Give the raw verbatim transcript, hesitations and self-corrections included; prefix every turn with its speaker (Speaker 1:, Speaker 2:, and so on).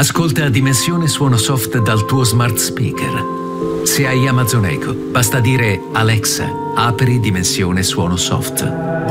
Speaker 1: Ascolta Dimensione Suono Soft dal tuo smart speaker. Se hai Amazon Echo, basta dire Alexa, apri Dimensione Suono Soft.